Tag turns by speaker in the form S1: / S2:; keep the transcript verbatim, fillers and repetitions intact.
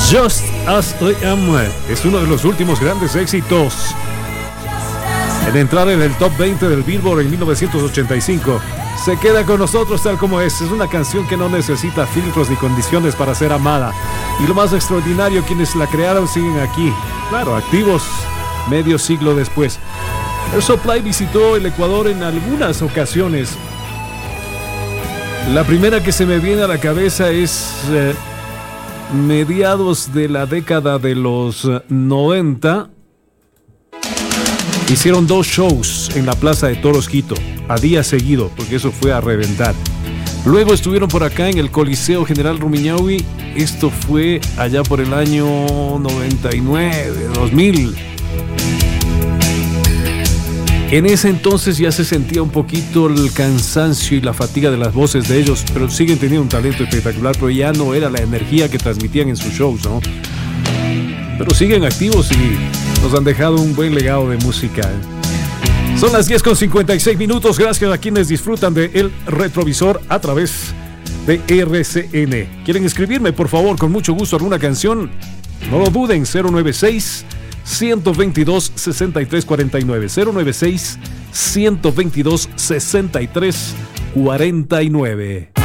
S1: Just As I Am es uno de los últimos grandes éxitos en entrar en el top veinte del Billboard en mil novecientos ochenta y cinco. Se queda con nosotros tal como es. Es una canción que no necesita filtros ni condiciones para ser amada. Y lo más extraordinario, quienes la crearon siguen aquí, claro, activos medio siglo después. Air Supply visitó el Ecuador en algunas ocasiones. La primera que se me viene a la cabeza es eh, mediados de la década de los noventa. Hicieron dos shows en la Plaza de Toros Quito, a día seguido, porque eso fue a reventar. Luego estuvieron por acá en el Coliseo General Rumiñahui. Esto fue allá por el año noventa y nueve, dos mil. En ese entonces ya se sentía un poquito el cansancio y la fatiga de las voces de ellos, pero siguen teniendo un talento espectacular, pero ya no era la energía que transmitían en sus shows, ¿no? Pero siguen activos y nos han dejado un buen legado de música. Son las diez con cincuenta y seis minutos. Gracias a quienes disfrutan de El Retrovisor a través de R C N. ¿Quieren escribirme, por favor, con mucho gusto, alguna canción? No lo duden, cero nueve seis, uno dos dos, seis tres cuatro nueve. cero nueve seis, uno dos dos, seis tres cuatro nueve.